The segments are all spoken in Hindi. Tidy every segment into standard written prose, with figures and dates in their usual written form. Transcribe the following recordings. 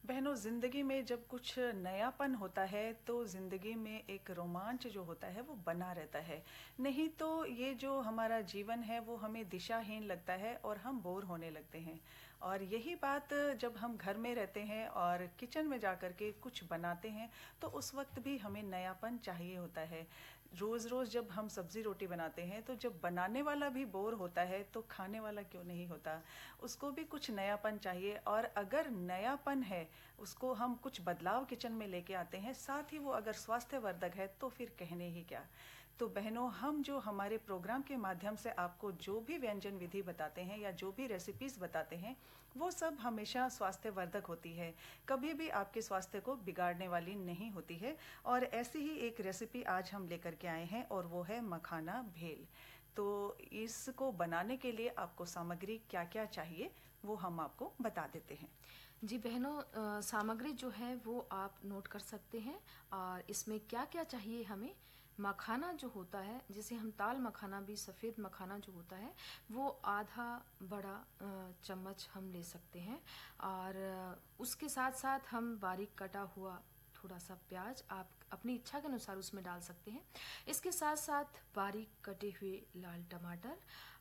बहनों, ज़िंदगी में जब कुछ नयापन होता है तो ज़िंदगी में एक रोमांच जो होता है वो बना रहता है। नहीं तो ये जो हमारा जीवन है वो हमें दिशाहीन लगता है और हम बोर होने लगते हैं। और यही बात जब हम घर में रहते हैं और किचन में जाकर के कुछ बनाते हैं तो उस वक्त भी हमें नयापन चाहिए होता है। रोज़ रोज़ जब हम सब्ज़ी रोटी बनाते हैं तो जब बनाने वाला भी बोर होता है तो खाने वाला क्यों नहीं होता। उसको भी कुछ नयापन चाहिए, और अगर नयापन है उसको हम कुछ बदलाव किचन में लेके आते हैं, साथ ही वो अगर स्वास्थ्यवर्धक है तो फिर कहने ही क्या। तो बहनों, हम जो हमारे प्रोग्राम के माध्यम से आपको जो भी व्यंजन विधि बताते हैं या जो भी रेसिपीज बताते हैं वो सब हमेशा स्वास्थ्यवर्धक होती है, कभी भी आपके स्वास्थ्य को बिगाड़ने वाली नहीं होती है। और ऐसी ही एक रेसिपी आज हम लेकर के आए हैं और वो है मखाना भेल। तो इसको बनाने के लिए आपको सामग्री क्या क्या चाहिए वो हम आपको बता देते हैं। जी बहनों, सामग्री जो है वो आप नोट कर सकते हैं। और इसमें क्या क्या चाहिए हमें। मखाना जो होता है, जिसे हम ताल मखाना भी, सफ़ेद मखाना जो होता है, वो आधा बड़ा चम्मच हम ले सकते हैं। और उसके साथ साथ हम बारीक कटा हुआ थोड़ा सा प्याज आप अपनी इच्छा के अनुसार उसमें डाल सकते हैं। इसके साथ साथ बारीक कटे हुए लाल टमाटर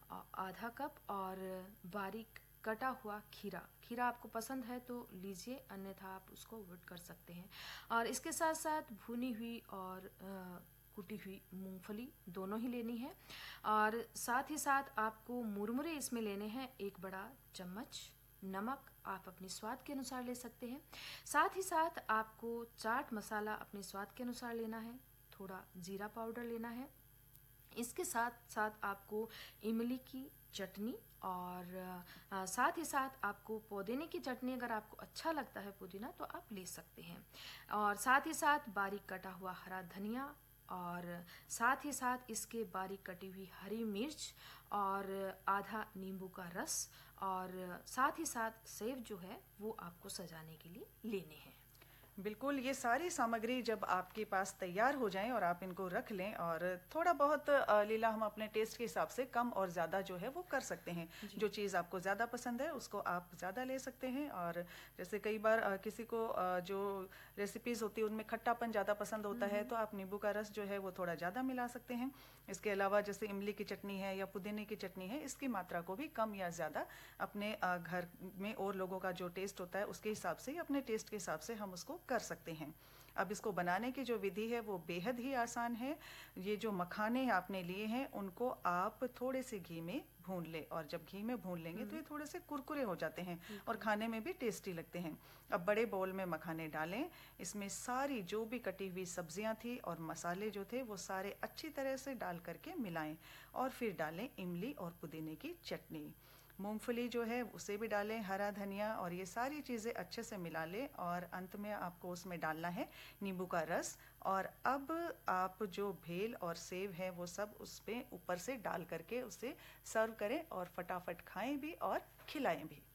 आधा कप, और बारीक कटा हुआ खीरा। खीरा आपको पसंद है तो लीजिए, अन्यथा आप उसको अवॉइड कर सकते हैं। और इसके साथ साथ भुनी हुई और कुटी हुई मूंगफली दोनों ही लेनी है। और साथ ही साथ आपको मुरमुरे इसमें लेने हैं 1 बड़ा चम्मच। नमक आप अपने स्वाद के अनुसार ले सकते हैं। साथ ही साथ आपको चाट मसाला अपने स्वाद के अनुसार लेना है। थोड़ा जीरा पाउडर लेना है। इसके साथ साथ आपको इमली की चटनी, और साथ ही साथ आपको पुदीने की चटनी, अगर आपको अच्छा लगता है पुदीना तो आप ले सकते हैं। और साथ ही साथ बारीक कटा हुआ हरा धनिया, और साथ ही साथ इसके बारीक कटी हुई हरी मिर्च, और आधा नींबू का रस, और साथ ही साथ सेव जो है वो आपको सजाने के लिए लेने हैं। बिल्कुल, ये सारी सामग्री जब आपके पास तैयार हो जाएं और आप इनको रख लें, और थोड़ा बहुत लीला हम अपने टेस्ट के हिसाब से कम और ज़्यादा जो है वो कर सकते हैं। जो चीज़ आपको ज़्यादा पसंद है उसको आप ज़्यादा ले सकते हैं। और जैसे कई बार किसी को जो रेसिपीज़ होती है उनमें खट्टापन ज़्यादा पसंद होता है तो आप नींबू का रस जो है वो थोड़ा ज़्यादा मिला सकते हैं। इसके अलावा जैसे इमली की चटनी है या पुदीने की चटनी है, इसकी मात्रा को भी कम या ज़्यादा अपने घर में और लोगों का जो टेस्ट होता है उसके हिसाब से, अपने टेस्ट के हिसाब से हम उसको कर सकते हैं। अब इसको बनाने की जो विधि है वो बेहद ही आसान है। ये जो मखाने आपने लिए हैं उनको आप थोड़े से घी में भून लें, और जब घी में भून लेंगे तो ये थोड़े से कुरकुरे हो जाते हैं और खाने में भी टेस्टी लगते हैं। अब बड़े बाउल में मखाने डालें, इसमें सारी जो भी कटी हुई सब्जियां थी और मसाले जो थे वो सारे अच्छी तरह से डाल करके मिलाएं, और फिर डालें इमली और पुदीने की चटनी। मूंगफली जो है उसे भी डालें, हरा धनिया, और ये सारी चीज़ें अच्छे से मिला लें। और अंत में आपको उसमें डालना है नींबू का रस। और अब आप जो भेल और सेव है वो सब उस पे ऊपर से डाल करके उसे सर्व करें और फटाफट खाएं भी और खिलाएं भी।